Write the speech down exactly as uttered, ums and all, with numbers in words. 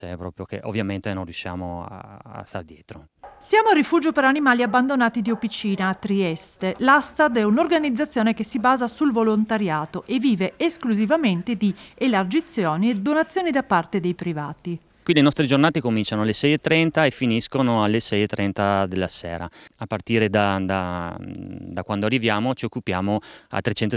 è proprio che ovviamente non riusciamo a, a star dietro. Siamo al Rifugio per Animali Abbandonati di Opicina, a Trieste. L'Astad è un'organizzazione che si basa sul volontariato e vive esclusivamente di elargizioni e donazioni da parte dei privati. Qui le nostre giornate cominciano alle sei e trenta e finiscono alle sei e trenta della sera. A partire da, da, da quando arriviamo ci occupiamo a